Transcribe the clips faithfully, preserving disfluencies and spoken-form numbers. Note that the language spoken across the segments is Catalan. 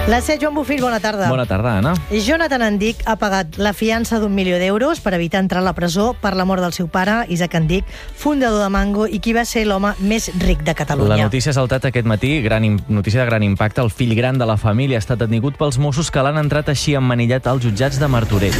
La C, Joan Bofill, bona tarda. Bona tarda, Anna. Jonathan Andic ha pagat la fiança d'un milió d'euros per evitar entrar a la presó per la mort del seu pare, Isaac Andic, fundador de Mango i qui va ser l'home més ric de Catalunya. La notícia ha saltat aquest matí, gran, notícia de gran impacte. El fill gran de la família ha estat detingut pels Mossos que l'han entrat així emmanillat als jutjats de Martorell.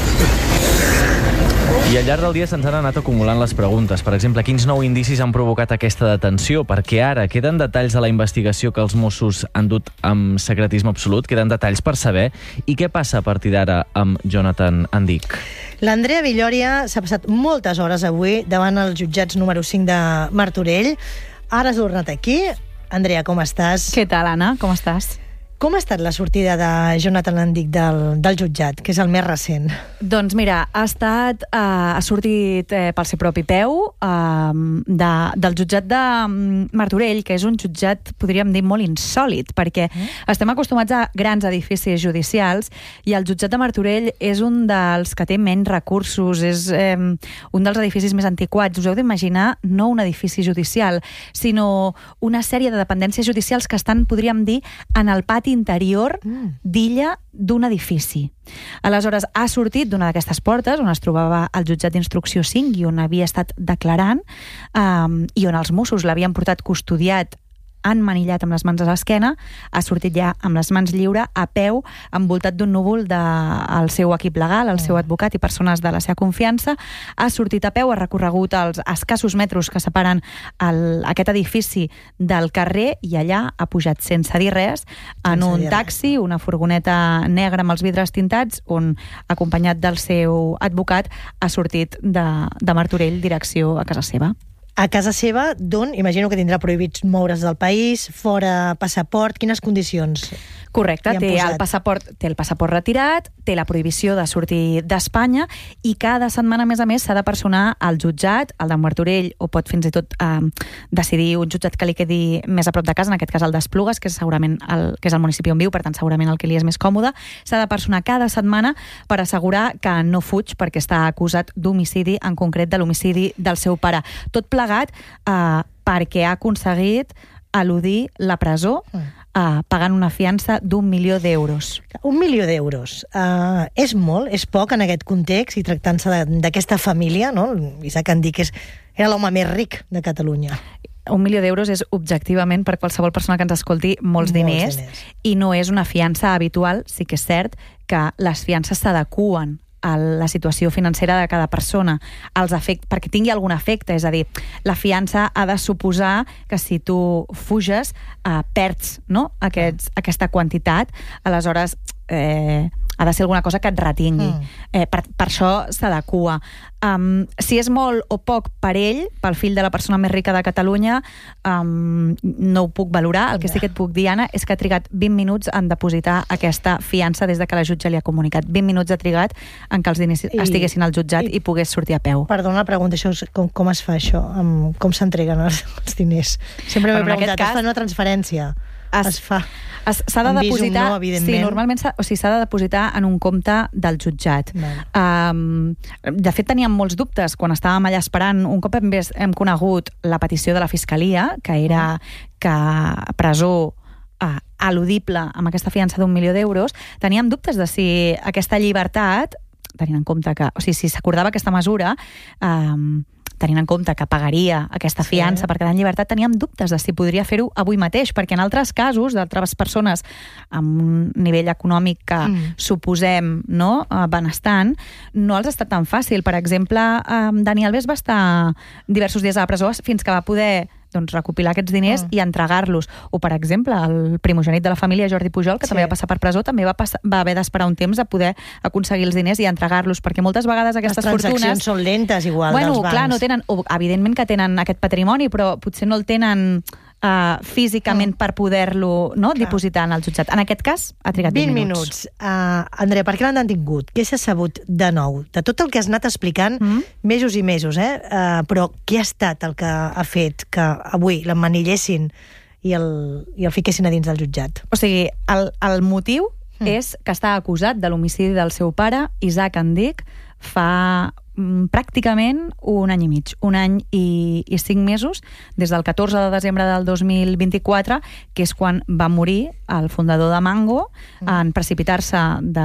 I al llarg del dia se'ns han anat acumulant les preguntes. Per exemple, quins nou indicis han provocat aquesta detenció? Perquè ara queden detalls de la investigació que els Mossos han dut amb secretisme absolut? Queden detalls per saber? I què passa a partir d'ara amb Jonathan Andic? L'Andrea Villòria s'ha passat moltes hores avui davant els jutjats número cinc de Martorell. Ara has tornat aquí. Andrea, com estàs? Què tal, Anna? Com estàs? Com ha estat la sortida de Jonathan Andic del, del jutjat, que és el més recent? Doncs mira, ha estat, eh, ha sortit eh, pel seu propi peu eh, de, del jutjat de Martorell, que és un jutjat, podríem dir, molt insòlit, perquè mm. estem acostumats a grans edificis judicials i el jutjat de Martorell és un dels que té menys recursos, és eh, un dels edificis més antiquats. Us heu d'imaginar no un edifici judicial, sinó una sèrie de dependències judicials que estan, podríem dir, en el pati interior mm. d'illa d'un edifici. Aleshores, ha sortit d'una d'aquestes portes on es trobava el jutjat d'instrucció cinc i on havia estat declarant um, i on els Mossos l'havien portat custodiat emmanillat amb les mans a l'esquena, ha sortit ja amb les mans lliure, a peu, envoltat d'un núvol del seu equip legal, el seu advocat i persones de la seva confiança, ha sortit a peu, ha recorregut els escassos metres que separen el, aquest edifici del carrer i allà ha pujat sense dir res en un taxi, una furgoneta negra amb els vidres tintats, on, acompanyat del seu advocat, ha sortit de, de Martorell direcció a casa seva. A casa seva, d'on imagino que tindrà prohibits moure's del país, fora passaport, quines condicions? Correcte, té el, passaport, té el passaport retirat, té la prohibició de sortir d'Espanya i cada setmana, a més a més, s'ha de personar al jutjat, el de Martorell, o pot fins i tot eh, decidir un jutjat que li quedi més a prop de casa, en aquest cas el d'Esplugues, que és segurament el, que és el municipi on viu, per tant segurament el que li és més còmode. S'ha de personar cada setmana per assegurar que no fuig perquè està acusat d'homicidi, en concret de l'homicidi del seu pare. Tot plegat eh, perquè ha aconseguit eludir la presó Uh, pagant una fiança d'un milió d'euros. Un milió d'euros. Uh, és molt, és poc en aquest context i tractant-se d'aquesta família, no? Isaac Andic és, era l'home més ric de Catalunya. Un milió d'euros és objectivament, per qualsevol persona que ens escolti, molts, molts diners, diners, i no és una fiança habitual. Sí que és cert que les fiances s'adeqüen a la situació financera de cada persona, als efectes, perquè tingui algun efecte, és a dir, la fiança ha de suposar que si tu fuges eh, perds, no? Aquests, aquesta quantitat, aleshores eh, ha de ser alguna cosa que et retingui. Mm. Eh, per, per això s'adequa. Um, si és molt o poc per ell, pel fill de la persona més rica de Catalunya, um, no ho puc valorar. El que sí que et puc dir, Anna, és que ha trigat vint minuts en depositar aquesta fiança des de que la jutge li ha comunicat. vint minuts ha trigat en que els diners I, estiguessin al jutjat i, i pogués sortir a peu. Perdona la pregunta, això, com, com es fa això? Um, com s'entreguen els, els diners? Sempre m'he preguntat, cas, es fa una transferència? Es, es fa... S'ha de depositar, no, sí, normalment s'ha, o sigui, s'ha de depositar en un compte del jutjat. Um, de fet, teníem molts dubtes quan estàvem allà esperant. Un cop hem, vist, hem conegut la petició de la Fiscalia, que era que presó uh, eludible amb aquesta fiança d'un milió d'euros, teníem dubtes de si aquesta llibertat, tenint en compte que, o sigui, si s'acordava aquesta mesura, um, tenint en compte que pagaria aquesta fiança sí. per quedar en llibertat, teníem dubtes de si podria fer-ho avui mateix, perquè en altres casos d'altres persones amb un nivell econòmic que mm. suposem no, benestant, no els ha estat tan fàcil. Per exemple, Dani Alves va estar diversos dies a la presó fins que va poder doncs, recopilar aquests diners mm. i entregar-los. O, per exemple, el primogènit de la família, Jordi Pujol, que sí. també va passar per presó, també va, passar, va haver d'esperar un temps a poder aconseguir els diners i entregar-los, perquè moltes vegades aquestes fortunes... Les transaccions són lentes, igual, bueno, dels bancs. Clar, no tenen, o, evidentment que tenen aquest patrimoni, però potser no el tenen... Uh, físicament mm. per poder-lo no, dipositar en el jutjat. En aquest cas, ha trigat vint minuts. minuts. Uh, Andrea, per què l'han detingut? Què s'ha sabut de nou? De tot el que has anat explicant mm. mesos i mesos, eh? Uh, però què ha estat el que ha fet que avui l'emmanillessin i el, i el fiquessin a dins del jutjat? O sigui, el, el motiu mm. és que està acusat de l'homicidi del seu pare, Isaac Andic, fa mm, pràcticament un any i mig, un any i, i cinc mesos, des del catorze de desembre del dos mil vint-i-quatre, que és quan va morir el fundador de Mango, mm. en precipitar-se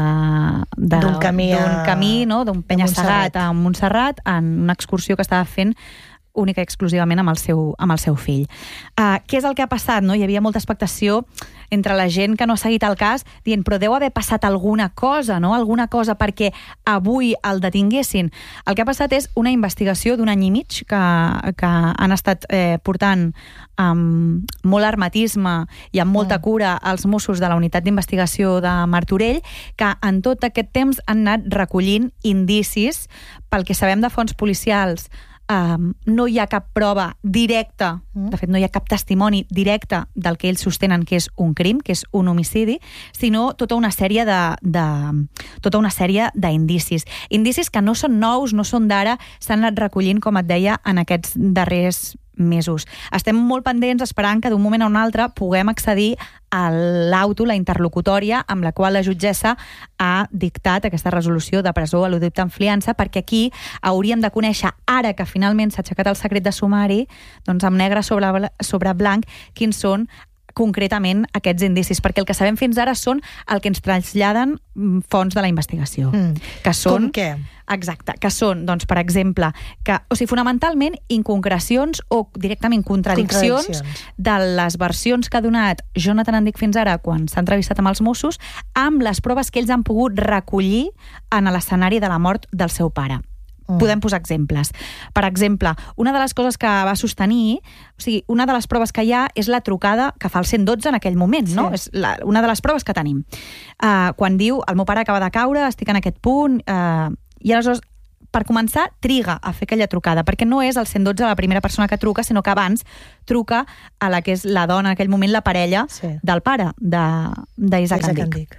d'un camí, a... camí no? d'un penya-segat a Montserrat, en una excursió que estava fent única i exclusivament amb el seu, amb el seu fill. Uh, què és el que ha passat? No? Hi havia molta expectació entre la gent que no ha seguit el cas, dient, però deu haver passat alguna cosa, no? Alguna cosa perquè avui el detinguessin. El que ha passat és una investigació d'un any i mig que, que han estat eh, portant amb molt hermetisme i amb molta cura els Mossos de la unitat d'investigació de Martorell, que en tot aquest temps han anat recollint indicis. Pel que sabem de fonts policials, Um, no hi ha cap prova directa, mm. de fet no hi ha cap testimoni directe del que ells sostenen que és un crim, que és un homicidi, sinó tota una sèrie de, de tota una sèrie d'indicis. Indicis que no són nous, no són d'ara, s'han anat recollint, com et deia, en aquests darrers mesos. Estem molt pendents esperant que d'un moment a un altre puguem accedir a l'auto, la interlocutòria, amb la qual la jutgessa ha dictat aquesta resolució de presó eludit amb fiança, perquè aquí hauríem de conèixer, ara que finalment s'ha aixecat el secret de sumari, doncs amb negre sobre, sobre blanc, quins són concretament aquests indicis, perquè el que sabem fins ara són el que ens traslladen fonts de la investigació. Mm. Que són, com què? Exacte, que són, doncs, per exemple, que, o sigui, fonamentalment inconcrecions o directament contradiccions, contradiccions de les versions que ha donat Jonathan Endic fins ara quan s'ha entrevistat amb els Mossos amb les proves que ells han pogut recollir en l'escenari de la mort del seu pare. Podem posar exemples. Per exemple, una de les coses que va sostenir, o sigui, una de les proves que hi ha és la trucada que fa el cent dotze en aquell moment, no? Sí. És la, una de les proves que tenim. Uh, quan diu, el meu pare acaba de caure, estic en aquest punt, uh, i aleshores, per començar, triga a fer aquella trucada, perquè no és el cent dotze la primera persona que truca, sinó que abans truca a la que és la dona, en aquell moment la parella, sí, del pare d'Isaac Endic.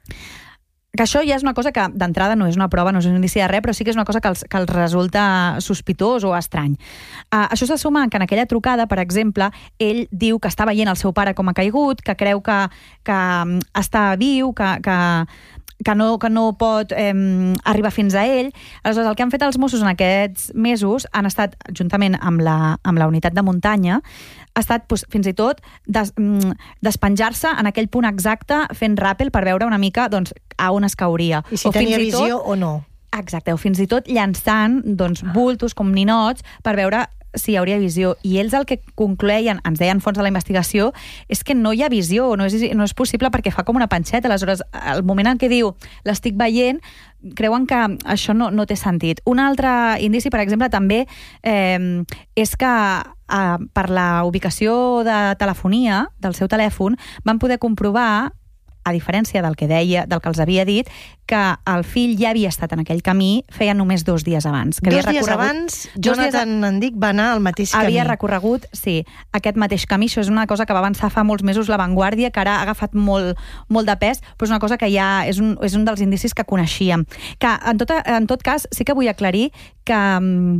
Que això ja és una cosa que d'entrada no és una prova, no és un indici de res, però sí que és una cosa que els, que els resulta sospitós o estrany. Uh, això se suma que en aquella trucada, per exemple, ell diu que està veient el seu pare com ha caigut, que creu que, que està viu, que, que, que, no, que no pot eh, arribar fins a ell. Aleshores, el que han fet els Mossos en aquests mesos han estat, juntament amb la, amb la unitat de muntanya, ha estat doncs, fins i tot des, despenjar-se en aquell punt exacte fent ràpel per veure una mica doncs, a on es cauria. I si o tenia fins visió tot, o no. Exacte, o fins i tot llançant doncs, bultos com ninots per veure si hi hauria visió. I ells el que concloïen, ens deien fons de la investigació, és que no hi ha visió, no és, no és possible perquè fa com una panxeta. Aleshores, el moment en què diu l'estic veient, creuen que això no, no té sentit. Un altre indici, per exemple, també eh, és que eh, per la ubicació de telefonia del seu telèfon van poder comprovar, a diferència del que deia, del que els havia dit, que el fill ja havia estat en aquell camí feia només dos dies abans. Que dos dies abans, Jonathan Endic va anar al mateix camí. Havia recorregut, sí, aquest mateix camí. Això és una cosa que va avançar fa molts mesos La Vanguardia, que ara ha agafat molt, molt de pes, però és una cosa que ja és un, és un dels indicis que coneixíem. Que, en tot, en tot cas, sí que vull aclarir que um,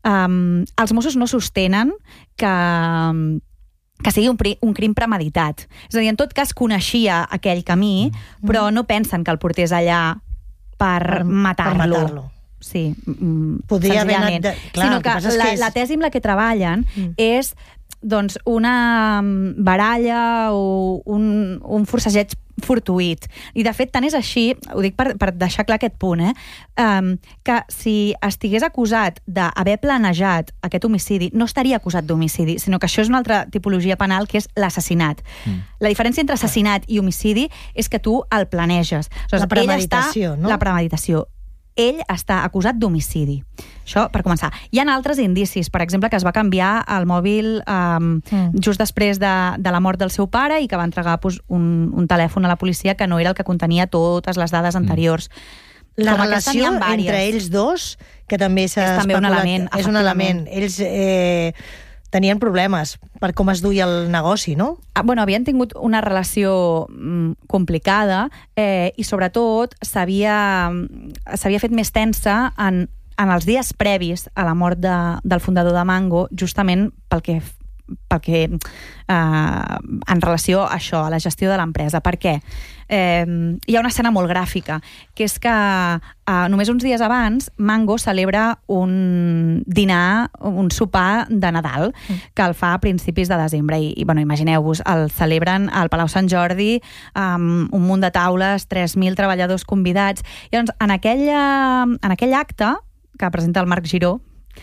els Mossos no sostenen que... Um, que sigui un, un crim premeditat. És a dir, en tot cas coneixia aquell camí, mm. però no pensen que el portés allà per, per matar-lo. Per matar-lo. Sí, podria haver anat de... Clar, sinó que, que la, és... la tesi amb la que treballen mm. és doncs, una baralla o un, un forcejeig fortuït. I, de fet, tant és així, ho dic per, per deixar clar aquest punt, eh, um, que si estigués acusat d'haver planejat aquest homicidi, no estaria acusat d'homicidi, sinó que això és una altra tipologia penal, que és l'assassinat. Mm. La diferència entre assassinat i homicidi és que tu el planeges. Aleshores, la premeditació, està, no? La premeditació. Ell està acusat d'homicidi. Això, per començar. Hi ha altres indicis, per exemple, que es va canviar el mòbil um, mm. just després de, de la mort del seu pare i que va entregar pues, un, un telèfon a la policia que no era el que contenia totes les dades anteriors. La Com relació entre ells dos, que també s'ha especulat, també un element, és un element. Ells eh, tenien problemes per com es duia el negoci, no? Ah, bueno, havien tingut una relació mm, complicada eh, i, sobretot, s'havia s'havia fet més tensa en, en els dies previs a la mort de, del fundador de Mango, justament pel que pel que, eh, en relació a això, a la gestió de l'empresa. Per què? Eh, hi ha una escena molt gràfica, que és que eh, només uns dies abans Mango celebra un dinar, un sopar de Nadal, que el fa a principis de desembre. I, i bueno, imagineu-vos, el celebren al Palau Sant Jordi, amb un munt de taules, tres mil treballadors convidats. I llavors, en, aquella, en aquell acte que presenta el Marc Giró,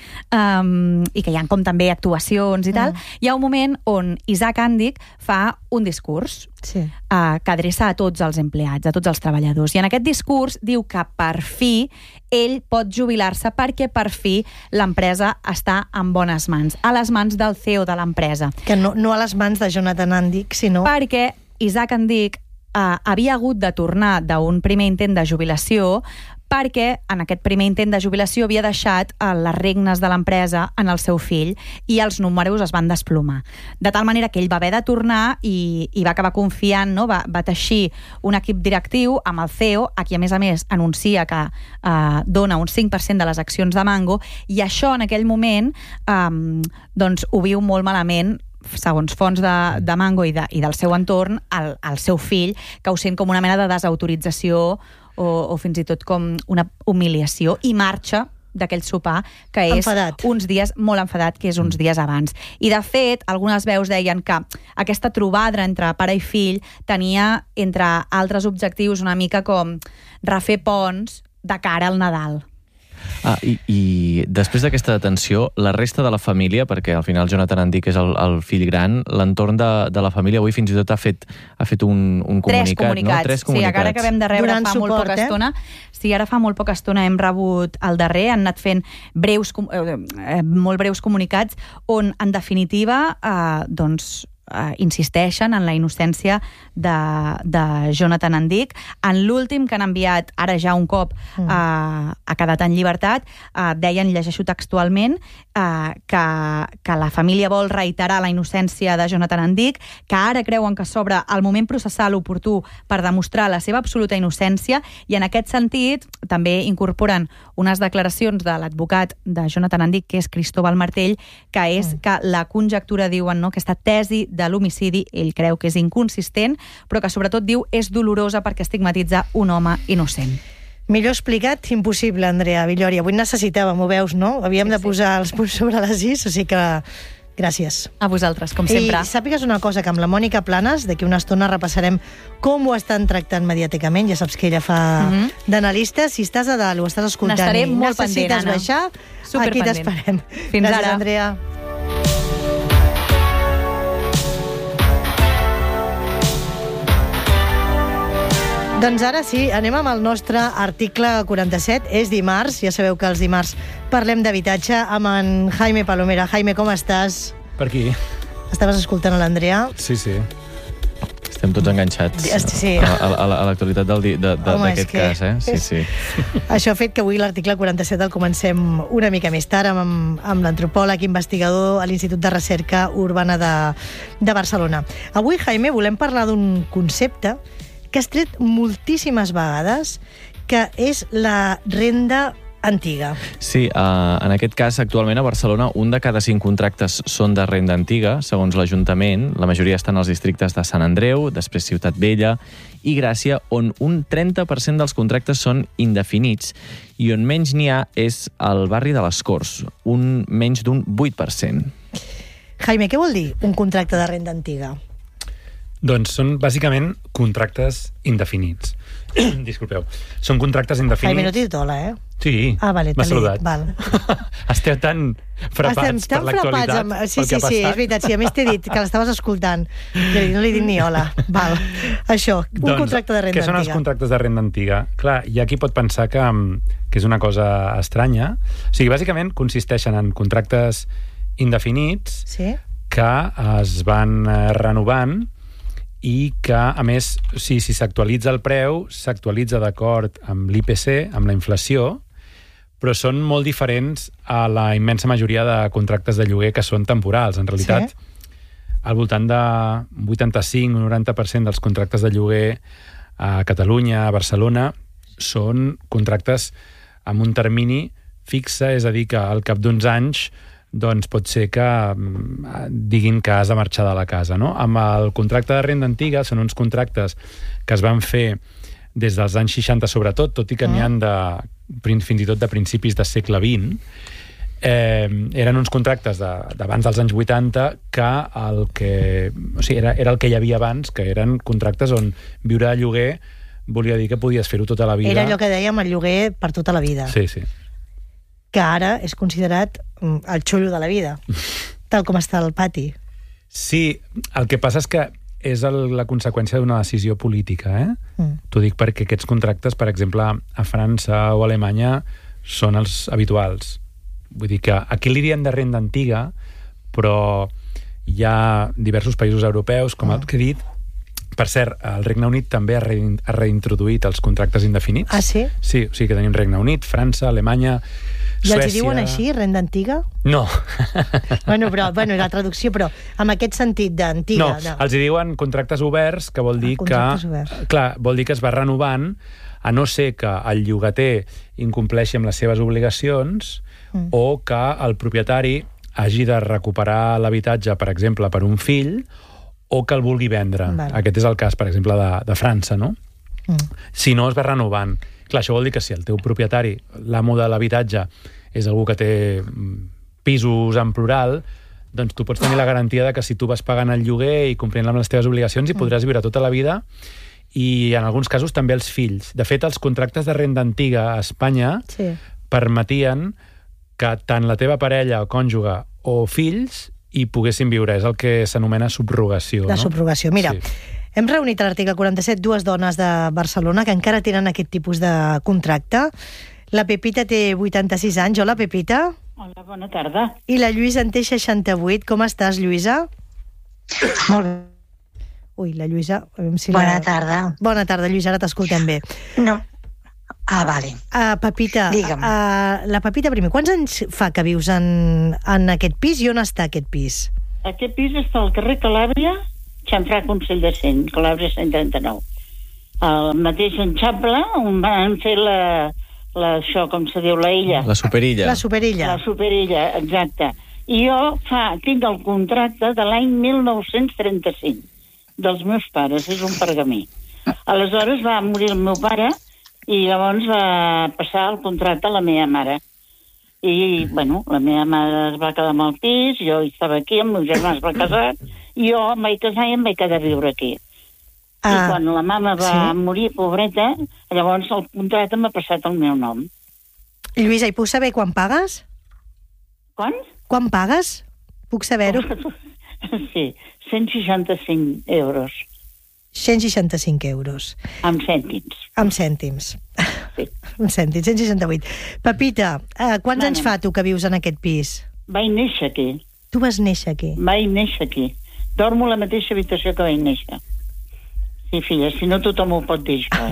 Um, i que hi ha com també actuacions i tal, mm. hi ha un moment on Isaac Andic fa un discurs sí. uh, que adreça a tots els empleats, a tots els treballadors, i en aquest discurs diu que per fi ell pot jubilar-se perquè per fi l'empresa està en bones mans, a les mans del C E O de l'empresa. Que no, no a les mans de Jonathan Andic, sinó... Perquè Isaac Andic uh, havia hagut de tornar d'un primer intent de jubilació perquè en aquest primer intent de jubilació havia deixat les regnes de l'empresa en el seu fill i els números es van desplomar. De tal manera que ell va haver de tornar i, i va acabar confiant, no? va, va teixir un equip directiu amb el C E O, a qui a més a més anuncia que eh, dona un cinc per cent de les accions de Mango, i això en aquell moment eh, doncs ho viu molt malament, segons fonts de, de Mango i, de, i del seu entorn, el, el seu fill, que ho sent com una mena de desautorització o, o fins i tot com una humiliació, i marxa d'aquell sopar, que és enfadat. uns dies, molt enfadat, que és uns dies abans. I de fet, algunes veus deien que aquesta trobada entre pare i fill tenia, entre altres objectius, una mica com refer ponts de cara al Nadal. Ah, i, i després d'aquesta detenció, la resta de la família, perquè al final Jonathan Andic és el, el fill gran, l'entorn de, de la família avui fins i tot ha fet, ha fet un, un comunicat. Tres comunicats. No? Tres comunicats. Sí, ara acabem de rebre Donant fa suport, molt poca eh? estona. Sí, ara fa molt poca estona hem rebut el darrer, han anat fent breus, eh, molt breus comunicats on, en definitiva, eh, doncs, eh, insisteixen en la innocència de, de Jonathan Andic. En l'últim que han enviat, ara ja un cop mm. eh, ha quedat en llibertat, eh, deien, llegeixo textualment, eh, que, que la família vol reiterar la innocència de Jonathan Andic, que ara creuen que s'obre el moment processal oportú per demostrar la seva absoluta innocència, i en aquest sentit també incorporen unes declaracions de l'advocat de Jonathan Andic, que és Cristóbal Martell, que és mm. que la conjectura, diuen, no, aquesta tesi de l'homicidi, ell creu que és inconsistent, però que sobretot diu és dolorosa perquè estigmatitza un home innocent. Millor explicat, impossible, Andrea Villori. Avui necessitàvem, ho veus, no? Havíem sí, de posar sí. els punts sobre les is, o sigui que gràcies. A vosaltres, com sempre. I sàpigues una cosa, que amb la Mònica Planes, d'aquí una estona repassarem com ho estan tractant mediàticament, ja saps que ella fa mm-hmm. d'analista. Si estàs a dalt, ho estàs escoltant N'estaré i molt necessites pendent, baixar, aquí t'esperem. Fins gràcies, ara. Andrea. Doncs ara sí, anem amb el nostre article quaranta-set. És dimarts, ja sabeu que els dimarts parlem d'habitatge amb en Jaime Palomera. Jaime, com estàs? Per aquí. Estaves escoltant a l'Andrea? Sí, sí. Estem tots enganxats sí. a, a, a l'actualitat d'aquest que... cas, eh? Sí, sí. Això ha fet que avui l'article quaranta-set el comencem una mica més tard amb, amb l'antropòleg investigador a l'Institut de Recerca Urbana de, de Barcelona. Avui, Jaime, volem parlar d'un concepte que has tret moltíssimes vegades, que és la renda antiga. Sí, uh, en aquest cas, actualment a Barcelona, un de cada cinc contractes són de renda antiga, segons l'Ajuntament. La majoria estan als districtes de Sant Andreu, després Ciutat Vella i Gràcia, on un trenta per cent dels contractes són indefinits, i on menys n'hi ha és el barri de les Corts, un menys d'un vuit per cent. Jaime, què vol dir un contracte de renda antiga? Doncs són bàsicament contractes indefinits. Disculpeu. Són contractes indefinits... Jaime, no t'he dit hola, eh? Sí, ah, vale, m'ha saludat. Val. Esteu tan frapats Estem tan per l'actualitat, amb... Sí, pel sí, que ha passat. sí, és veritat. Sí, a més t'he dit que l'estaves escoltant. No li he dit ni hola. Val. Això, un doncs, contracte de renda antiga. Què són els contractes de renda antiga? Clar, hi ha qui pot pensar que, que és una cosa estranya. O sigui, bàsicament consisteixen en contractes indefinits sí? que es van renovant i que, a més, si si s'actualitza el preu, s'actualitza d'acord amb l'I P C, amb la inflació, però són molt diferents a la immensa majoria de contractes de lloguer que són temporals. En realitat, sí? Al voltant de vuitanta-cinc o noranta per cent dels contractes de lloguer a Catalunya, a Barcelona, són contractes amb un termini fixe, és a dir, que al cap d'uns anys doncs pot ser que mm, diguin que has de marxar de la casa, no? Amb el contracte de renda antiga són uns contractes que es van fer des dels anys seixanta sobretot, tot i que mm. n'hi han de, fins i tot de principis del segle vint, eh, eren uns contractes d'abans de, dels anys vuitanta que el que, o sigui, era, era el que hi havia abans, que eren contractes on viure de lloguer volia dir que podies fer-ho tota la vida. Era allò que dèiem, el lloguer per tota la vida. Sí, sí. Que ara és considerat el xullo de la vida, tal com està el pati. Sí, el que passa és que és el, la conseqüència d'una decisió política, eh? Mm. T'ho dic perquè aquests contractes, per exemple, a França o a Alemanya, són els habituals. Vull dir que aquí li diuen de renda antiga, però hi ha diversos països europeus, com mm. el que he dit. Per cert, el Regne Unit també ha, re, ha reintroduït els contractes indefinits. Ah, sí? Sí, o sigui que tenim Regne Unit, França, Alemanya, I Suècia... els hi diuen així, renda antiga? No. Bueno, però, bueno, la traducció, però amb aquest sentit d'antiga. No, no, els hi diuen contractes oberts, que vol dir ah, que... Oberts. Clar, vol dir que es va renovant, a no ser que el llogater incompleixi amb les seves obligacions mm. o que el propietari hagi de recuperar l'habitatge, per exemple, per un fill, o que el vulgui vendre. Vale. Aquest és el cas, per exemple, de, de França, no? Mm. Si no, es va renovant. Clar, això vol dir que si el teu propietari, l'amo de l'habitatge, és algú que té pisos en plural, doncs tu pots tenir la garantia de que si tu vas pagant el lloguer i complint amb les teves obligacions hi podràs viure tota la vida, i en alguns casos també els fills. De fet, els contractes de renda antiga a Espanya sí. permetien que tant la teva parella o cònjuge o fills hi poguessin viure. És el que s'anomena subrogació. La no? subrogació. Mira, sí. hem reunit a l'article quaranta-set dues dones de Barcelona que encara tenen aquest tipus de contracte. La Pepita té vuitanta-sis anys. Hola, Pepita. Hola, bona tarda. I la Lluïsa en té seixanta-vuit. Com estàs, Lluïsa? Molt bé. Ui, la Lluïsa... Si bona la... tarda. Bona tarda, Lluïsa, ara t'escoltem bé. No. Ah, vale. Uh, Pepita, Digue'm. Uh, la Pepita, primer, quants anys fa que vius en, en aquest pis i on està aquest pis? Aquest pis està al carrer Calàbria, Xamfrà Consell de Cent, Calàbria cent trenta-nou. El mateix Enxample, on van fer la, la, això, com se diu, la illa. La superilla. La superilla. La superilla, exacte. I jo fa, tinc el contracte de l'any mil nou-cents trenta-cinc, dels meus pares, és un pergamí. Aleshores va morir el meu pare i llavors va passar el contracte a la meva mare. I, bueno, la meva mare es va quedar amb el pis, jo estava aquí, el meu germà es va casar, i jo em vaig casar i em vaig quedar a viure aquí. Ah, I quan la mama va sí? morir, pobreta, llavors el contracte m'ha passat el meu nom. Lluïsa, i puc saber quan pagues? Quan? Quan pagues? Puc saber-ho? Sí, cent seixanta-cinc euros. cent seixanta-cinc euros. Amb cèntims. Amb cèntims. Sí. Amb cèntims, cent seixanta-vuit. Pepita, eh, quants Manem. anys fa tu que vius en aquest pis? Vaig néixer aquí. Tu vas néixer aquí? Vaig néixer aquí. Dormo a la mateixa habitació que vaig néixer. Sí, filla, si no tothom ho pot dir, això.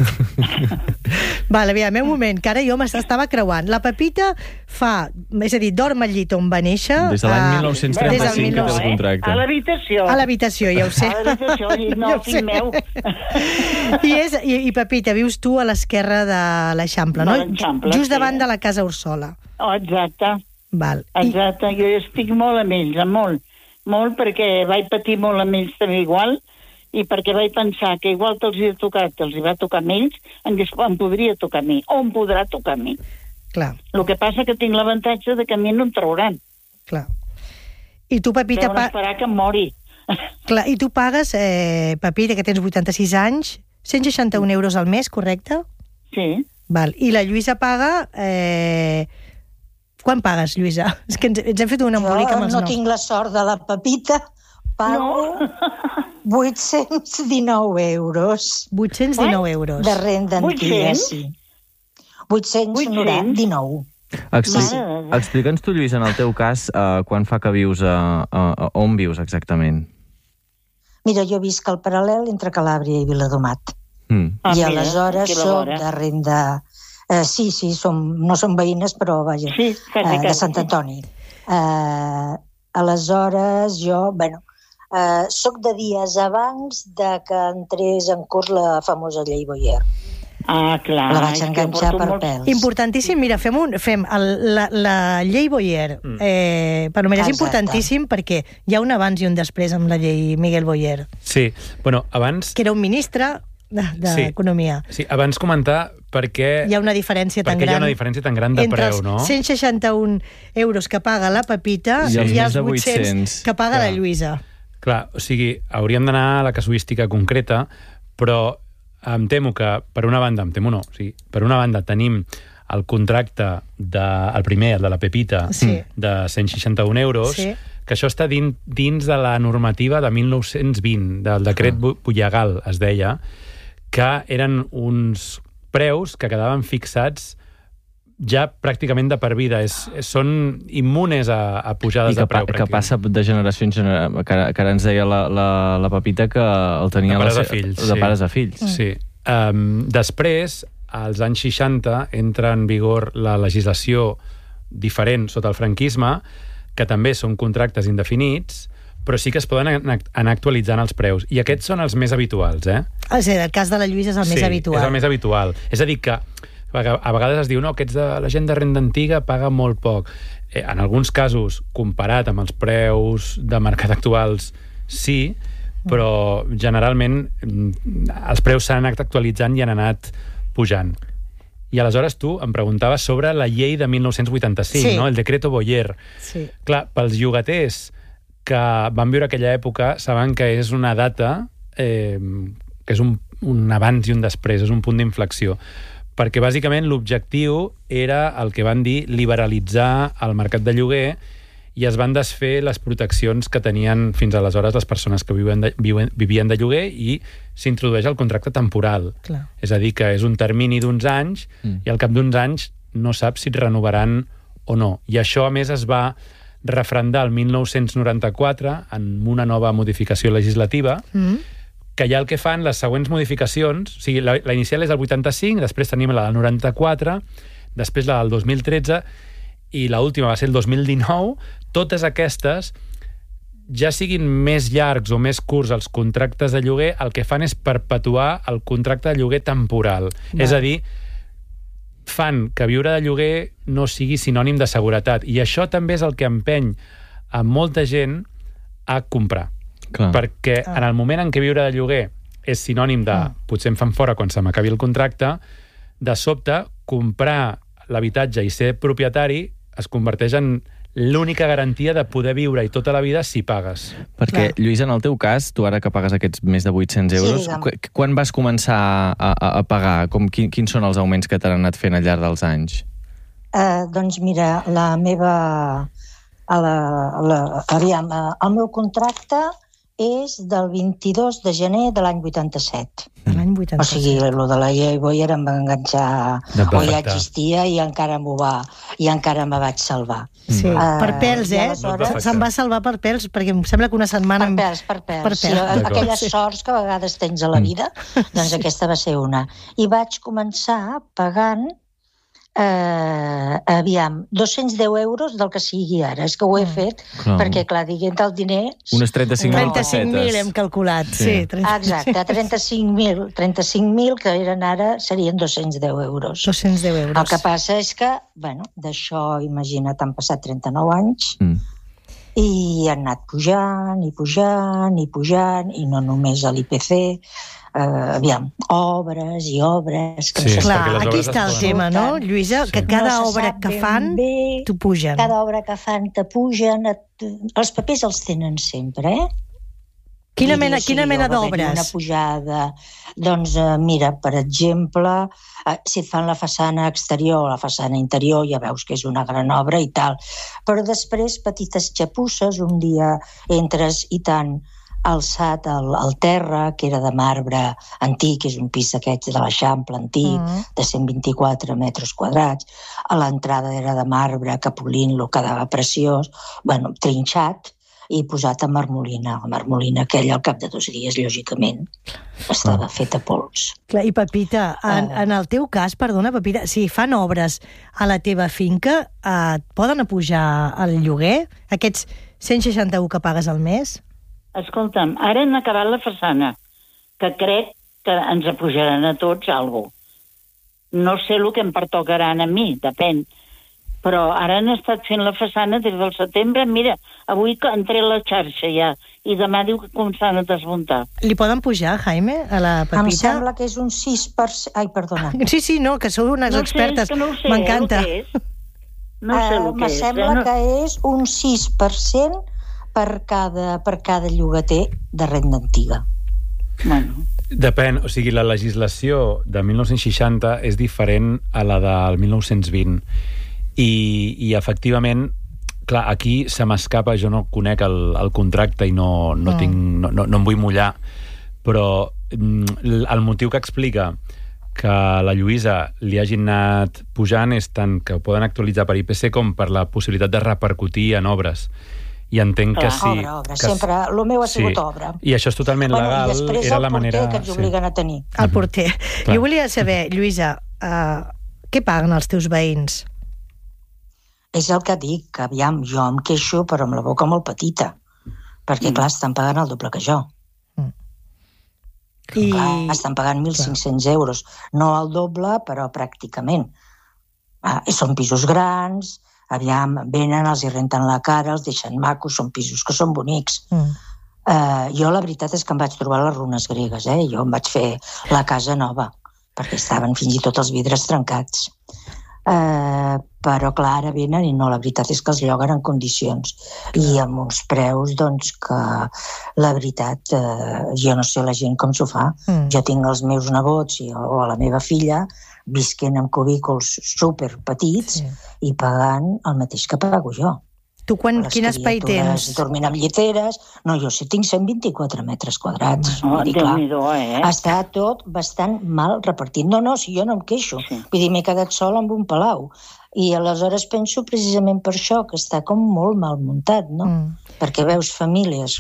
Vale, aviam, un moment, que ara jo m'estava creuant. La Pepita fa, és a dir, dorm al llit on va néixer... Des de l'any mil nou-cents trenta-cinc que té el contracte. A l'habitació. A l'habitació, ja ho sé. A l'habitació, al llit, no, fill meu. I, és, i, I, Pepita, vius tu a l'esquerra de l'Eixample, no? Just sí. davant de la Casa Ursola. Oh, exacte. Val. Exacte, I... jo estic molt amb ells, molt. Molt, perquè vaig patir molt amb ells també igual, i perquè vaig pensar que igual que els hi ha tocat, que els hi va tocar a ells, em podria tocar a mi, o em podrà tocar a mi. Clar. El que passa que tinc l'avantatge de que a mi no em trauran. Clar. I tu, Pepita... Deuen esperar que em mori. Clar, i tu pagues, eh, Pepita, que tens vuitanta-sis anys, cent seixanta-un euros al mes, correcte? Sí. Val. I la Lluïsa paga... Eh... Quan pagues, Lluïsa? És que ens, ens hem fet un embolic amb els noms. Jo no noms. tinc la sort de la Pepita. Pago no. vuit-cents dinou euros. vuit-cents dinou euros. De renda antiga, sí. vuit-cents dinou. Expli Explica'ns tu, Lluís, en el teu cas, uh, quan fa que vius, uh, uh, on vius exactament? Mira, jo visc al paral·lel entre Calàbria i Viladomat. Mm. Ah, I aleshores soc de renda... Uh, sí, sí, som, no som veïnes, però vaja, sí, quasi, uh, de Sant Antoni. Uh, aleshores, jo, bueno, Uh, soc de dies abans de que entrés en curs la famosa llei Boyer. Ah, clar. La vaig és que enganxar porto per molts- pèls. Importantíssim, mira, fem, un, fem el, la, la llei Boyer. Mm. Eh, per mi és Exacte. importantíssim perquè hi ha un abans i un després amb la llei Miguel Boyer, Sí, bueno, abans... que era un ministre d'Economia. Sí, sí, abans comentar perquè... Hi ha una diferència tan perquè gran hi ha una diferència tan gran de entre preu, els no? cent seixanta-un euros que paga la Pepita I els i més els de vuit-cents vuit-cents. que paga Clar. la Lluïsa. Clar, o sigui, hauríem d'anar a la casuística concreta, però em temo que, per una banda, em temo no, o sigui, per una banda tenim el contracte, de, el primer, el de la Pepita, Sí. de cent seixanta-un euros, Sí. que això està dins, dins de la normativa de mil nou-cents vint, del decret Ah. Bullagal, es deia, que eren uns preus que quedaven fixats ja pràcticament de per vida. És, són immunes a, a pujades I que, de preu. pa, que passa de generació en generació. Que, ara- que ara ens deia la, la, la Pepita que el tenia... De pares la, a fills, De sí. pares a fills. Sí. Um, després, als anys seixanta, entra en vigor la legislació diferent sota el franquisme, que també són contractes indefinits, però sí que es poden anar, anar actualitzant els preus. I aquests són els més habituals, eh? Ah, sí, el cas de la Lluïsa és el sí, més habitual. és el més habitual. És a dir, que a vegades es diu no, aquests de la gent de renda antiga paga molt poc. Eh, en alguns casos, comparat amb els preus de mercat actuals, sí, però generalment mm, els preus s'han anat actualitzant i han anat pujant. I aleshores tu em preguntaves sobre la llei de mil nou-cents vuitanta-cinc, Sí. no? El decreto Boyer. Sí. Clar, pels llogaters que van viure aquella època saben que és una data eh, que és un, un abans i un després, és un punt d'inflexió. Perquè bàsicament l'objectiu era el que van dir liberalitzar el mercat de lloguer i es van desfer les proteccions que tenien fins aleshores les persones que viuen de, viuen, vivien de lloguer i s'introdueix el contracte temporal. Clar. És a dir, que és un termini d'uns anys Mm. i al cap d'uns anys no saps si et renovaran o no. I això, a més, es va refrendar el mil nou-cents noranta-quatre en una nova modificació legislativa, Mm. que ja el que fan les següents modificacions, o sigui, la, la inicial és del vuitanta-cinc, després tenim la del noranta-quatre, després la del dos mil tretze, i l'última va ser el dos mil dinou, totes aquestes, ja siguin més llargs o més curts els contractes de lloguer, el que fan és perpetuar el contracte de lloguer temporal. Va. És a dir, fan que viure de lloguer no sigui sinònim de seguretat. I això també és el que empeny a molta gent a comprar. Clar. Perquè Ah. en el moment en què viure de lloguer és sinònim de Ah. potser em fan fora quan se m'acabi el contracte, de sobte comprar l'habitatge i ser propietari es converteix en l'única garantia de poder viure-hi tota la vida si pagues. Perquè, Clar. Lluís, en el teu cas, tu ara que pagues aquests més de vuit-cents Sí, euros, digue'm. qu- quan vas començar a, a, a pagar? Com, quin, quins són els augments que t'han anat fent al llarg dels anys? Eh, doncs mira, la meva... A la, a la, aviam, eh, el meu contracte és del vint-i-dos de gener de l'any vuitanta-set. De l'any O vuitanta-set. sigui, el de la llei Boyer em va enganxar, De o ja perfecte. existia i encara m'ho va, i encara me vaig salvar. Sí, Mm. per pèls, I eh? aleshores- Se'n va salvar per pèls, perquè em sembla que una setmana... Per pèls, per pèls. Per Per pèls. sí, D'acord. aquelles sorts que a vegades tens a la vida, doncs aquesta va ser una. I vaig començar pagant, eh, aviam, dos-cents deu euros del que sigui ara. És que ho he fet Clar. perquè, clar, diguent el diner... Unes trenta-cinc mil trenta-cinc mil hem calculat, Sí. sí. trenta- Exacte, trenta-cinc mil, trenta-cinc mil que eren ara serien dos-cents deu euros. dos-cents deu euros. El que passa és que, bueno, d'això, imagina't, han passat trenta-nou anys Mm. i han anat pujant i pujant i pujant, i no només a l'I P C, eh, aviam, obres i obres... Que Sí, no se Clar, perquè les aquí obres està es el poden- tema, no, Sí. Lluïsa? Que Sí. cada no se obra sap que ben fan bé, t'ho pugen. cada obra que fan te pugen, et... els papers els tenen sempre, eh? Quina I mena, sí, quina mena va haver-hi d'obres? Una pujada... Doncs eh, mira, per exemple, eh, si et fan la façana exterior o la façana interior, ja veus que és una gran obra i tal. Però després, petites xapusses, un dia entres i tant alçat al, al terra, que era de marbre antic, és un pis d'aquests de l'Eixample antic, Mm. de cent vint-i-quatre metres quadrats. A l'entrada era de marbre, que polint-lo quedava preciós, bueno, trinxat, i posat a marmolina. La marmolina aquella al cap de dos dies, lògicament, estava feta pols. Clar, i Pepita, en, Ah. en el teu cas, perdona, Pepita, si fan obres a la teva finca, eh, et poden apujar el lloguer? Aquests cent seixanta-un que pagues al mes? Escolta'm, ara han acabat la façana, que crec que ens apujaran a tots alguna cosa. No sé el que em pertocaran a mi, depèn. Però ara han estat fent la façana des del setembre. Mira, avui entré a la xarxa ja, i demà diu que començaran a desmuntar. Li poden pujar, Jaime, a la Pepita? Em sembla que és un sis per cent... Ai, perdona. Sí, sí, no, que sou unes no expertes. Sé, no sé, M'encanta. Eh, no sé el uh, que és. Me sembla eh? no... que és un sis per cent per cada, per cada llogater de renda antiga. Bueno. Depèn, o sigui, la legislació de mil nou-cents seixanta és diferent a la del mil nou-cents vint. I, i efectivament, clar, aquí se m'escapa, jo no conec el, el contracte i no, no, Mm. tinc, no, no, no em vull mullar, però mm, el motiu que explica que la Lluïsa li hagin anat pujant és tant que ho poden actualitzar per I P C com per la possibilitat de repercutir en obres. I entenc que Clar, sí... obra, obra. Que, Sempre, el meu ha sigut sí. obra. I això és totalment Bueno, legal, i després era el la porter manera... que ens obliguen a tenir. El porter. Clar. Jo volia saber, Lluïsa, uh, què paguen els teus veïns? És el que dic, que aviam, jo em queixo però amb la boca molt petita, perquè Mm. clar, estan pagant el doble que jo. I... Clar, estan pagant mil cinc-cents euros. No el doble, però pràcticament. Ah, i són pisos grans, aviam, venen, els hi renten la cara, els deixen macos, són pisos que són bonics. Mm. Uh, jo la veritat és que em vaig trobar les runes gregues, eh? Jo em vaig fer la casa nova, perquè estaven fins i tot els vidres trencats. Uh, però clar, ara venen i no, la veritat és que els lloguen en condicions i amb uns preus doncs que la veritat uh, jo no sé la gent com s'ho fa. Mm. Jo tinc els meus nebots i, o la meva filla visquent en cubículs super petits Sí. i pagant el mateix que pago jo. Tu quan, Les quin espai criatures tens? dormint amb lliteres. No, jo sí tinc cent vint-i-quatre metres quadrats. No, Vull dir, clar, Déu-n'hi-do, eh? està tot bastant mal repartit. No, no, si jo no em queixo. Sí. Vull dir, m'he quedat sol amb un palau. I aleshores penso precisament per això, que està com molt mal muntat, no? Mm. Perquè veus famílies,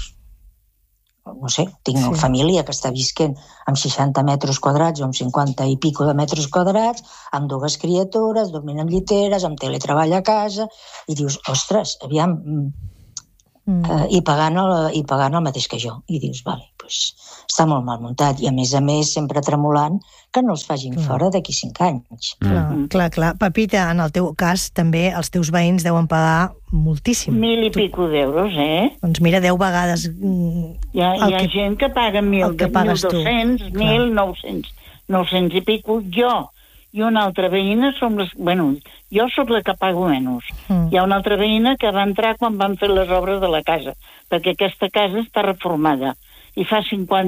no sé, tinc Sí. una família que està visquent amb seixanta metres quadrats o amb cinquanta i pico de metres quadrats, amb dues criatures, dormint amb lliteres, amb teletreball a casa, i dius, ostres, aviam, mm, Mm. eh, i, pagant el, i pagant el mateix que jo. I dius, vale, pues, està molt mal muntat. I a més a més, sempre tremolant que no els facin Mm. fora d'aquí cinc anys. Clar, Mm. clar, clar. Pepita, en el teu cas, també els teus veïns deuen pagar moltíssim. Mil i pico d'euros, eh? Doncs mira, deu vegades... mm, Hi ha, el hi ha que- gent que paga mil, el que mil pagues tu. dos-cents, Clar. mil nou-cents, nou-cents i pico. Jo i una altra veïna som les... Bueno, jo sóc la que pago menys. Mm. Hi ha una altra veïna que va entrar quan van fer les obres de la casa, perquè aquesta casa està reformada. I fa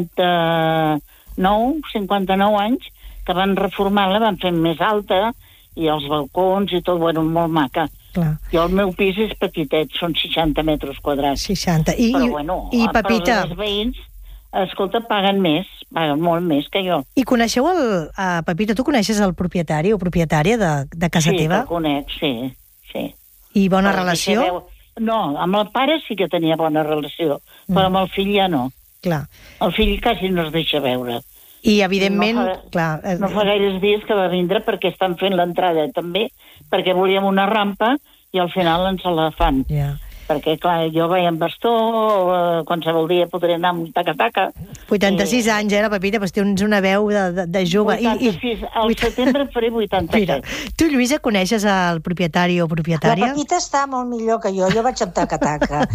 cinquanta-nou, cinquanta-nou anys que van reformar-la, van fer més alta, i els balcons i tot, bueno, molt maca. Clar, Jo el meu pis és petitet, són seixanta metres quadrats. seixanta. I, Però i- bueno, i però Pepita, els veïns, escolta, paguen més, paguen molt més que jo. i coneixeu el... Uh, Pepita, tu coneixes el propietari o propietària de, de casa sí, teva? Sí, conec, sí, sí. I bona Però relació? si sabeu- No, amb el pare sí que tenia bona relació, però Mm. amb el fill ja no. Clar. El fill quasi no es deixa veure. I, evidentment, No fa- clar... eh, No fa gaires dies que va vindre perquè estan fent l'entrada també, perquè volíem una rampa i al final ens la fan. Ja. Perquè, clar, jo vaig amb bastó, eh, qualsevol dia podré anar amb taca-taca. vuitanta-sis anys, eh, la Pepita, però tens una veu de, de, de jove. vuitanta-sis, al vuit- setembre faré Mira, vuitanta-set. tu, Lluïsa, coneixes el propietari o La propietària? Pepita està molt millor que jo. Jo vaig amb taca-taca.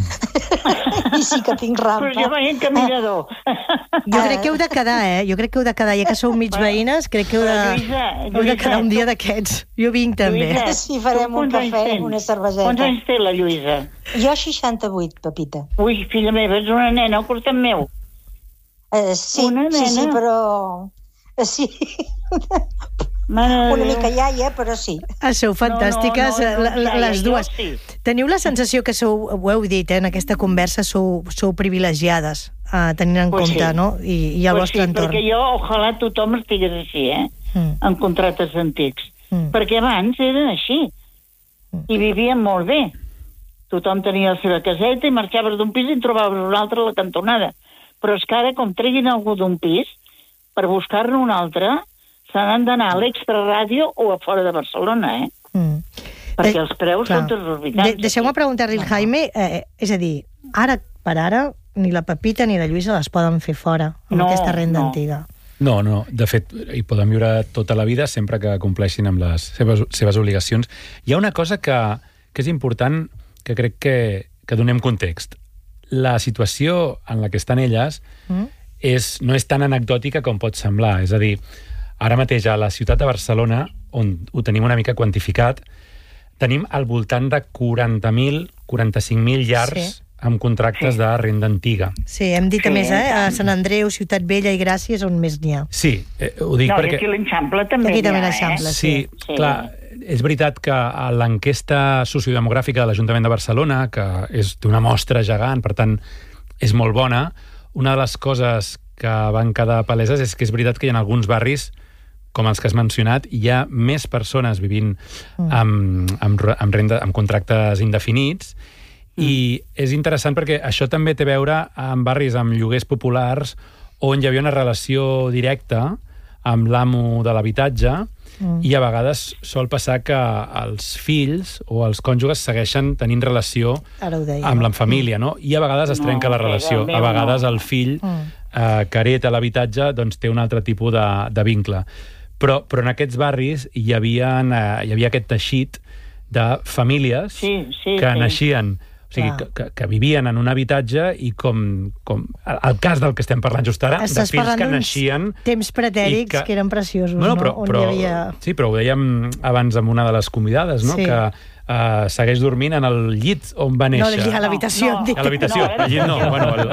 I sí que tinc rampa. Però jo vaig en caminador. Jo crec que heu de quedar, eh? Jo crec que heu de quedar, ja que sou mig veïnes, crec que heu de, Però, Lluïsa, heu de Lluïsa, quedar un dia tu- d'aquests. Jo vinc també. Lluïsa, Sí, farem tu un quants anys cafè, tens? una cerveseta. Quants anys té la Lluïsa? Jo seixanta-vuit, Pepita. Ui, filla meva, ets una nena, al costat meu. Eh, sí, Una sí, sí, nena. però... eh, Sí, Mare de una Déu. mica iaia, però sí. Ah, sou fantàstiques, No, no, no, la- la- iaia, les jo dues. sí. Teniu la sensació que sou, ho heu dit, eh, en aquesta conversa, sou, sou privilegiades, eh, tenint en Pues compte, sí. no? I, i el Pues vostre sí, entorn. perquè jo, ojalà tothom estigués així, eh? Mm. En contractes antics. Mm. Perquè abans eren així. I vivien molt bé. Tothom tenia la seva caseta i marxaves d'un pis i en trobaves un altre a la cantonada. Però és que ara, com treguin algú d'un pis, per buscar-ne un altre, se n'han d'anar a l'extraràdio o a fora de Barcelona, eh? Mm. Perquè De- els preus clar. són desorbitants. De, Deixeu-me preguntar-li al Jaime, eh, és a dir, ara per ara, ni la Pepita ni la Lluïsa les poden fer fora, amb No, aquesta renda no. antiga. No, no. De fet, hi poden viure tota la vida sempre que compleixin amb les seves, seves obligacions. Hi ha una cosa que, que és important, que crec que, que donem context. La situació en la que estan elles mm. és, no és tan anecdòtica com pot semblar. És a dir, ara mateix a la ciutat de Barcelona, on ho tenim una mica quantificat, tenim al voltant de quaranta mil, quaranta-cinc mil llars sí. amb contractes sí. de renda antiga. Sí, hem dit sí, a més, eh? A Sant Andreu, Ciutat Vella i Gràcia és on més n'hi ha. Sí, eh, ho dic no, perquè... No, i aquí l'Eixample també aquí també hi ha, l'Eixample, eh? Sí, sí, clar, és veritat que a l'enquesta sociodemogràfica de l'Ajuntament de Barcelona, que és d'una mostra gegant, per tant, és molt bona, una de les coses que van quedar paleses és que és veritat que hi ha alguns barris com els que has mencionat, hi ha més persones vivint amb, amb, amb, renda, amb contractes indefinits mm. i és interessant perquè això també té a veure amb barris amb lloguers populars on hi havia una relació directa amb l'amo de l'habitatge mm. i a vegades sol passar que els fills o els cònjuges segueixen tenint relació amb la família, no? I a vegades es trenca no, la relació. A vegades el fill mm. eh, que hereta l'habitatge doncs, té un altre tipus de, de vincle. Però, però en aquests barris hi havia, eh, hi havia aquest teixit de famílies sí, sí, que sí. naixien, o sigui, que, que, que vivien en un habitatge i com, com el cas del que estem parlant just ara, Estàs de fills que naixien... temps pretèrics que... que eren preciosos, no, no, però, no? On però, hi havia... Sí, però ho dèiem abans amb una de les convidades, no? Sí. Que uh, segueix dormint en el llit on va néixer. No, a l'habitació. No, no. A l'habitació, no, al llit no. Bueno, el...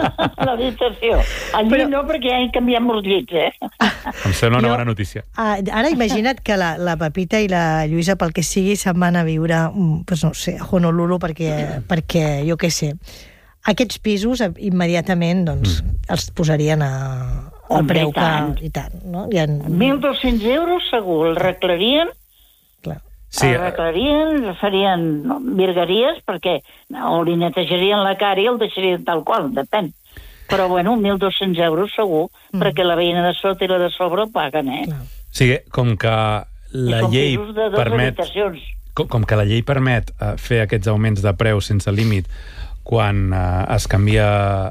A l'habitació. Al llit però... no, perquè ja hi canviem els llits, eh? Em sembla una jo, bona notícia. Uh, ara imagina't que la, la Pepita i la Lluïsa, pel que sigui, se'n van a viure, pues no sé, a Honolulu, perquè, perquè jo què sé, aquests pisos immediatament doncs, mm. els posarien a, al preu que... I tant, no? I en... mil dos-cents euros segur, el reclarien, clar. Sí. El reclarien, farien no, virgueries, perquè no, li netejarien la cara i el deixarien tal qual, depèn. Però, bueno, mil dos-cents euros segur, mm. perquè la veïna de sota i la de sobre ho paguen, eh? Clar. Sí, com que la llei permet... Com, com que la llei permet uh, fer aquests augments de preu sense límit quan uh, es canvia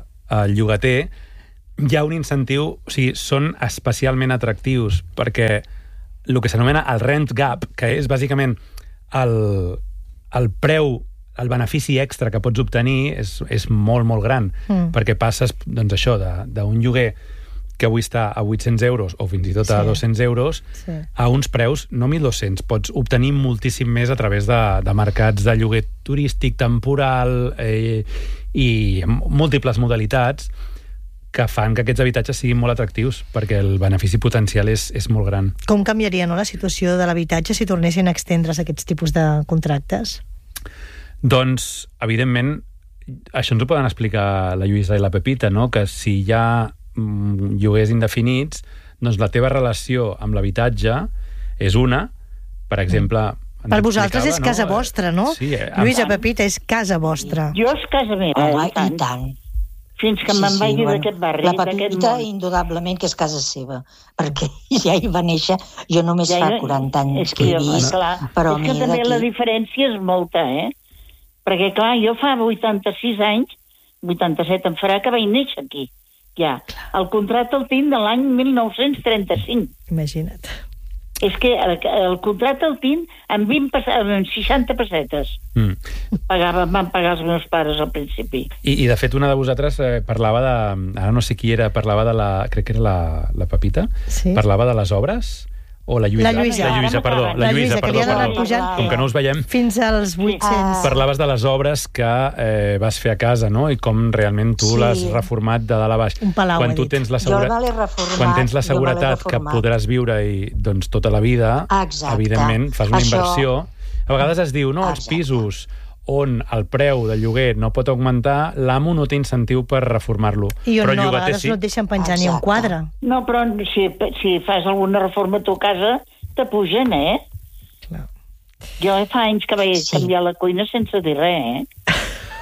el llogater, hi ha un incentiu, o sigui, són especialment atractius, perquè el que s'anomena el rent gap, que és bàsicament el, el preu, el benefici extra que pots obtenir és, és molt, molt gran, mm. perquè passes, doncs això, d'un lloguer que avui està a vuit-cents euros o fins i tot a sí. dos-cents euros, sí. a uns preus, no mil dos-cents, pots obtenir moltíssim més a través de, de mercats de lloguer turístic, temporal eh, i múltiples modalitats que fan que aquests habitatges siguin molt atractius perquè el benefici potencial és, és molt gran. Com canviaria, no, la situació de l'habitatge si tornessin a extendre's aquests tipus de contractes? Doncs, evidentment, això ens ho poden explicar la Lluïsa i la Pepita, no? Que si hi ha mm, lloguers indefinits, doncs la teva relació amb l'habitatge és una, per exemple... Per vosaltres és casa no? vostra, no? Sí, eh, Lluïsa, Pepita, és casa vostra. Jo és casa meva, Home, i tant. I tant. Fins que sí, me'n vagi sí, bueno, d'aquest barri. La Pepita, indudablement, que és casa seva, perquè ja hi va néixer, jo només ja, fa quaranta anys que he vist, clar, però és que també la diferència és molta, eh? Perquè, clar, jo fa vuitanta-sis anys, vuitanta-set em farà, que vaig néixer aquí. Ja. El contracte el tinc de l'any mil nou-cents trenta-cinc. Imagina't. És que el, el contracte el tinc amb, vint, amb seixanta pessetes. Mm. Pagava, van pagar els meus pares al principi. I, i de fet, una de vosaltres eh, parlava de... Ara no sé qui era, parlava de la... Crec que era la, la Pepita. Sí. Parlava de les obres... O la Lluïsa. La Lluïsa. La Lluïsa, perdó. La, la Lluïsa, perdó, perdó. Com que no us veiem... Fins als vuit-cents. Parlaves de les obres que eh, vas fer a casa, no? I com realment tu sí. l'has reformat de dalt a baix. Un palau, quan tu tens la segura... Jo me l'he reformat. Quan tens la seguretat que podràs viure-hi doncs, tota la vida, exacte. Evidentment, fas una Això... inversió. A vegades es diu, no, els Exacte. pisos on el preu del lloguer no pot augmentar, l'amo no té incentiu per reformar-lo. I on però no, a vegades sí. no et deixen penjar Exacte. ni un quadre. No, però si, si fas alguna reforma a tu casa, te pugen, eh? Clar. Jo fa anys que vaig sí. canviar la cuina sense dir res, eh?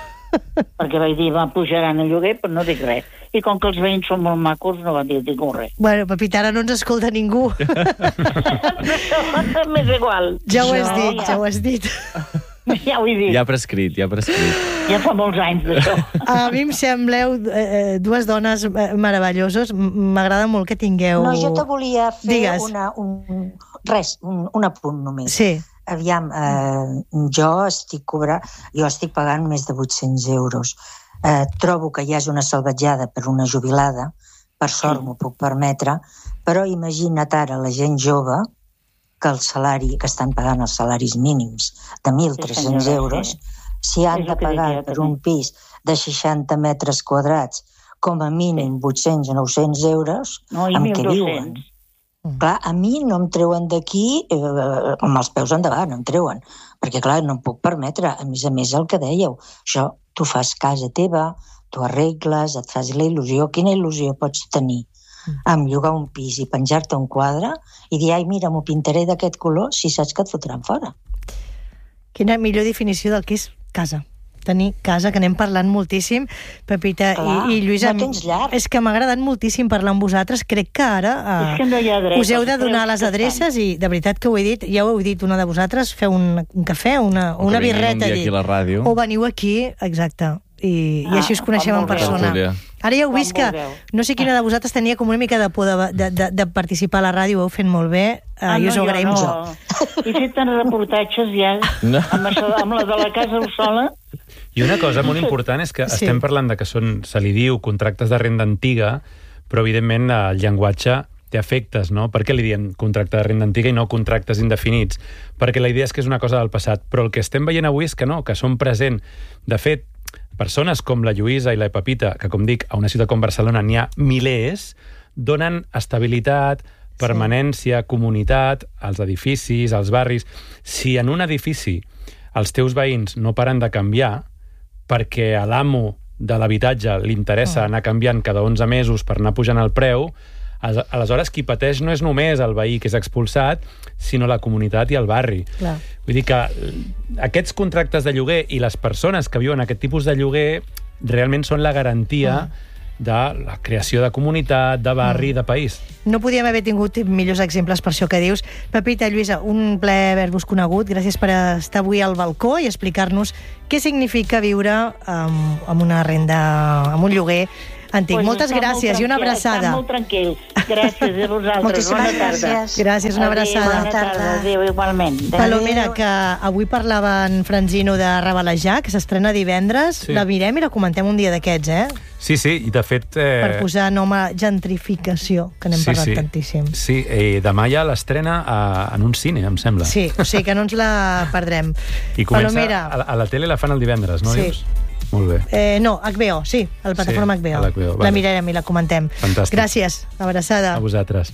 Perquè vaig dir, va, pujaran el lloguer, però no dic res. I com que els veïns són molt macos, no va dir ningú res. Bueno, Pepita, ara no ens escolta ningú. M'és igual. Ja ho has no, dit, ja. ja ho has dit. Ja ho he dit. Ja prescrit, ja prescrit. Ja fa molts anys d'això. A mi em sembleu eh, dues dones meravelloses. M'agrada molt que tingueu... No, jo te volia fer Digues. una, un, res, un, un apunt només. Sí. Aviam, eh, jo estic cobrant, jo estic pagant més de vuit-cents euros. Eh, trobo que ja és una salvatjada per una jubilada, per sort m'ho puc permetre, però imagina't ara la gent jove que el salari, que estan pagant els salaris mínims de mil tres-cents Sí, euros, sí. si han És de el que pagar dic jo, per també. un pis de seixanta metres quadrats com a mínim vuit-cents o nou-cents euros, No, i amb mil què viuen? dos-cents. Clar, a mi no em treuen d'aquí eh, amb els peus endavant, em treuen, perquè clar, no em puc permetre, a més a més el que dèieu, això, tu fas casa teva, tu arregles, et fas la il·lusió, quina il·lusió pots tenir amb llogar un pis i penjar-te un quadre i dir, ai, mira, m'ho pintaré d'aquest color, si saps que et fotran fora. Quina millor definició del que és casa. Tenir casa, que anem parlant moltíssim, Pepita Clar, i, i Lluïsa. no tens llar. És que m'ha agradat moltíssim parlar amb vosaltres. Crec que ara eh, És que no hi ha dret, us heu de els donar preus les que adreces i, de veritat que ho he dit, ja ho heu dit una de vosaltres, feu un, un cafè, una, O que una vinguin birreta. un dia aquí a la ràdio. O veniu aquí, exacte. I, i Ah, així us coneixem en quan vulgueu. persona. Tertúlia. Ara ja heu Quan vist que vulgueu. no sé quina de vosaltres tenia com una mica de por de, de, de, de participar a la ràdio, ho heu fet molt bé, eh, Ah, i us ho jo agraïm no. molt. He fet tants reportatges ja, No. amb, això, amb la de la casa sola. I una cosa molt important és que Sí. estem parlant de que són, se li diu, contractes de renda antiga, però evidentment el llenguatge té efectes, no? Per què li diem contracte de renda antiga i no contractes indefinits? Perquè la idea és que és una cosa del passat, però el que estem veient avui és que no, que són present. De fet, persones com la Lluïsa i la Pepita, que com dic, a una ciutat com Barcelona n'hi ha milers, donen estabilitat, permanència, comunitat als edificis, als barris. Si en un edifici els teus veïns no paren de canviar perquè a l'amo de l'habitatge li interessa anar canviant cada onze mesos per anar pujant el preu, aleshores qui pateix no és només el veí que és expulsat, sinó la comunitat i el barri. Clar. Vull dir que aquests contractes de lloguer i les persones que viuen aquest tipus de lloguer realment són la garantia de la creació de comunitat, de barri, de país. No podíem haver tingut millors exemples per això que dius. Pepita, Lluïsa, un plaer haver-vos conegut. Gràcies per estar avui al balcó i explicar-nos què significa viure amb, amb una renda, amb un lloguer antic. Pues Moltes està gràcies molt i una tranquil, abraçada. Està molt tranquil. Gràcies a vosaltres. Moltíssimes Bona tarda. gràcies. Gràcies, una abraçada. Adéu, bona tarda. Adéu, igualment. Adéu. Palomera, que avui parlava en Franzino de Rabalejar, que s'estrena divendres. Sí. La mirem i la comentem un dia d'aquests, eh? Sí, sí, i de fet... Eh... Per posar nom a gentrificació, que n'hem sí, parlat sí. tantíssim. Sí, eh, demà ja l'estrena a- en un cine, em sembla. Sí, o sigui que no ens la perdrem. I comença, Palomera. a, la- a la tele la fan el divendres, no Sí. dius? Molt bé. Eh, no, H B O, sí, a la plataforma Sí, H B O. a l'H B O, La vale. mirarem i la comentem. Fantàstic. Gràcies, abraçada. A vosaltres.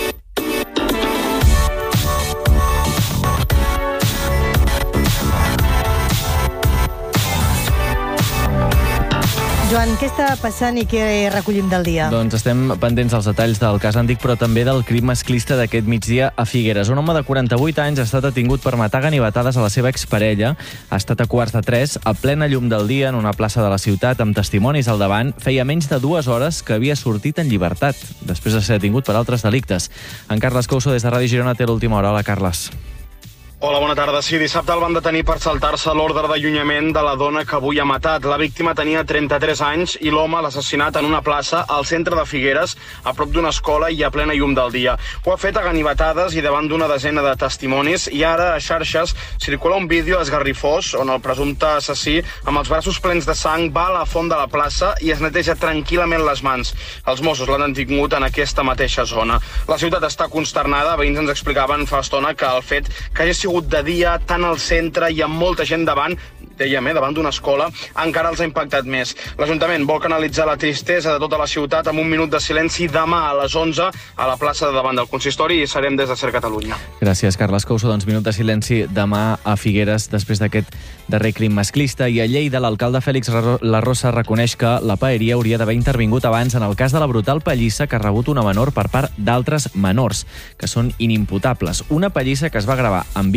Joan, què està passant i què recollim del dia? Doncs estem pendents dels detalls del cas Antic, però també del crim masclista d'aquest migdia a Figueres. Un home de quaranta-vuit anys ha estat detingut per matar ganivetades a la seva exparella. Ha estat a quarts de tres, a plena llum del dia, en una plaça de la ciutat, amb testimonis al davant. Feia menys de dues hores que havia sortit en llibertat, després de ser detingut per altres delictes. En Carles Couso, des de Ràdio Girona, té l'última hora. Hola, Carles. Hola, bona tarda. Sí, dissabte el van detenir per saltar-se l'ordre d'allunyament de la dona que avui ha matat. La víctima tenia trenta-tres anys i l'home l'ha assassinat en una plaça al centre de Figueres, a prop d'una escola i a plena llum del dia. Ho ha fet a ganivetades i davant d'una desena de testimonis, i ara a xarxes circula un vídeo esgarrifós on el presumpte assassí, amb els braços plens de sang, va a la font de la plaça i es neteja tranquil·lament les mans. Els Mossos l'han detingut en aquesta mateixa zona. La ciutat està consternada. Veïns ens explicaven fa estona que el fet que hagi sigut de dia, tant al centre i amb molta gent davant, dèiem, eh, davant d'una escola, encara els ha impactat més. L'Ajuntament vol canalitzar la tristesa de tota la ciutat amb un minut de silenci demà a les onze a la plaça de davant del consistori, i serem des de Ser Catalunya. Gràcies, Carles Couso. Doncs minut de silenci demà a Figueres després d'aquest darrer crim masclista. I a Lleida, l'alcalde Fèlix Larrosa reconeix que la paeria hauria d'haver intervingut abans en el cas de la brutal pallissa que ha rebut una menor per part d'altres menors, que són inimputables. Una pallissa que es va gravar en vídeo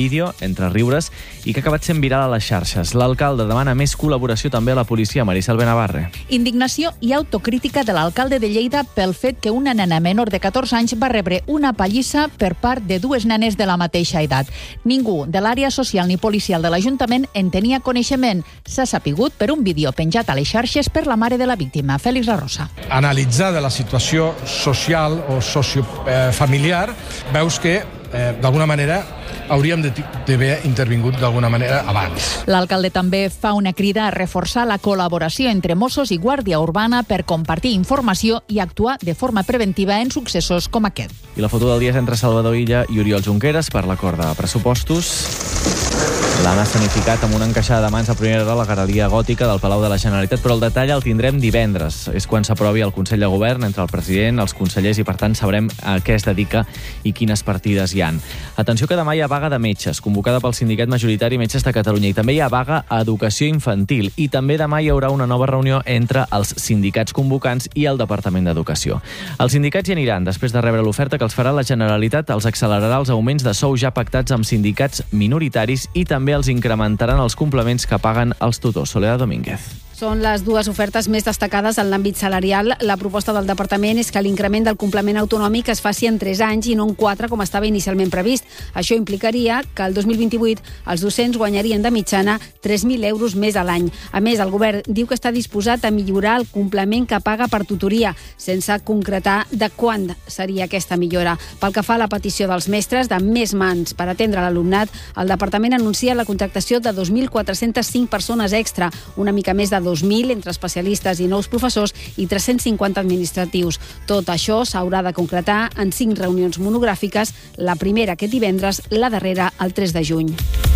vídeo, entre riures, i que ha acabat sent viral a les xarxes. L'alcalde demana més col·laboració també a la policia. Maricel Benavarre. Indignació i autocrítica de l'alcalde de Lleida pel fet que una nena menor de catorze anys va rebre una pallissa per part de dues nenes de la mateixa edat. Ningú de l'àrea social ni policial de l'Ajuntament en tenia coneixement. S'ha sapigut per un vídeo penjat a les xarxes per la mare de la víctima, Fèlix Larrosa. Analitzada la situació social o sociofamiliar, veus que, eh, d'alguna manera, hauríem d'haver intervingut d'alguna manera abans. L'alcalde també fa una crida a reforçar la col·laboració entre Mossos i Guàrdia Urbana per compartir informació i actuar de forma preventiva en successos com aquest. I la foto del dia és entre Salvador Illa i Oriol Junqueras per l'acord de pressupostos. L'han escenificat amb una encaixada de mans a primera hora a la galeria gòtica del Palau de la Generalitat, però el detall el tindrem divendres. És quan s'aprovi el Consell de Govern entre el president, els consellers, i per tant sabrem a què es dedica i quines partides hi han. Atenció que demà hi ha vaga de metges, convocada pel sindicat majoritari Metges de Catalunya, i també hi ha vaga a Educació Infantil, i també demà hi haurà una nova reunió entre els sindicats convocants i el Departament d'Educació. Els sindicats hi aniran després de rebre l'oferta que els farà la Generalitat, els accelerarà els augments de sou ja pactats amb sindicats minoritaris i també els incrementaran els complements que paguen els tutors. Soledad Domínguez. Són les dues ofertes més destacades en l'àmbit salarial. La proposta del departament és que l'increment del complement autonòmic es faci en tres anys i no en quatre, com estava inicialment previst. Això implicaria que el dos mil vint-i-vuit els docents guanyarien de mitjana tres mil euros més a l'any. A més, el govern diu que està disposat a millorar el complement que paga per tutoria, sense concretar de quan seria aquesta millora. Pel que fa a la petició dels mestres de més mans per atendre l'alumnat, el departament anuncia la contractació de dos mil quatre-cents cinc persones extra, una mica més de dos mil entre especialistes i nous professors i tres-cents cinquanta administratius. Tot això s'haurà de concretar en cinc reunions monogràfiques, la primera aquest divendres, la darrera el tres de juny.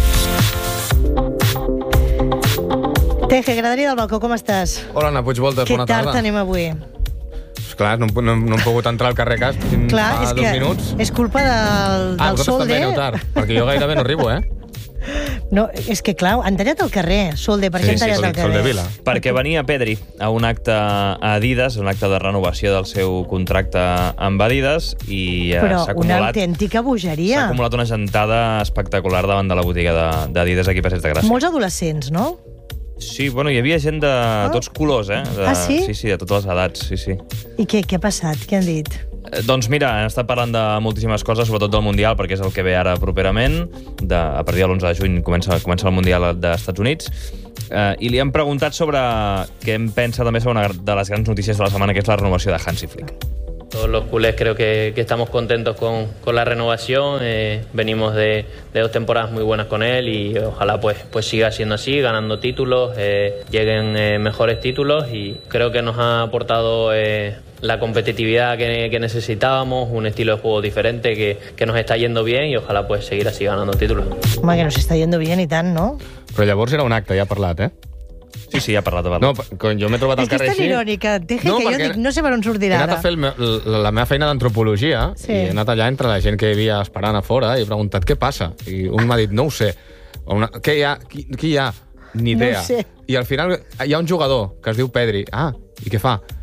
Teje, Graderia del Balcó, com estàs? Hola, Anna Puigvoltes, bona tarda. Què tard anem avui? Pues clar, no, no, no hem pogut entrar al carrer Cas clar, fa és dos que minuts. És culpa del, ah, del vosaltres Solde. també aneu tard, perquè jo gairebé no arribo, eh? No, és que, clar, han tallat el carrer, Solde, per sí, què han sí, tallat Sol, el carrer? Soldevila. Perquè venia Pedri a un acte a Adidas, un acte de renovació del seu contracte amb Adidas, i eh, Però s'ha una acumulat, autèntica bogeria. s'ha acumulat una gentada espectacular davant de la botiga de- d'Adidas aquí a Passeig de Gràcia. Molts adolescents, no? Sí, bueno, hi havia gent de tots colors, eh? De, Ah, sí? Sí, sí, de totes les edats, sí, sí. I què, què ha passat? Què han dit? Eh, Doncs mira, hem estat parlant de moltíssimes coses, sobretot del Mundial, perquè és el que ve ara properament. De, a partir de l'onze de juny comença, comença el Mundial dels Estats Units. Eh, I li hem preguntat sobre què en pensa també sobre una de les grans notícies de la setmana, que és la renovació de Hansi Flick. Todos los culés creo que, que estamos contentos con, con la renovación. Eh, venimos de, de dos temporadas muy buenas con él y ojalá pues, pues siga siendo así, ganando títulos, eh, lleguen eh, mejores títulos, y creo que nos ha aportado eh, la competitividad que, que necesitábamos, un estilo de juego diferente que, que nos está yendo bien, y ojalá pues seguir así ganando títulos. Home, que nos està yendo bien i tant, no? Però llavors era un acte, ja ha parlat, eh? Sí, sí, ha parlat, ha parlat. No, quan jo m'he trobat al És que és carrer tan així... irònica, Teje, No, que jo perquè dic, no sé per on He sortirà anat a ara. fer el me, la, la meva feina d'antropologia Sí. i he anat allà entre la gent que hi havia esperant a fora i he preguntat què passa. I un m'ha dit, no ho sé. O una, què hi ha? Qui, qui hi ha? Ni No ho idea. sé. I al final hi ha un jugador que es diu Pedri. Ah, i què fa?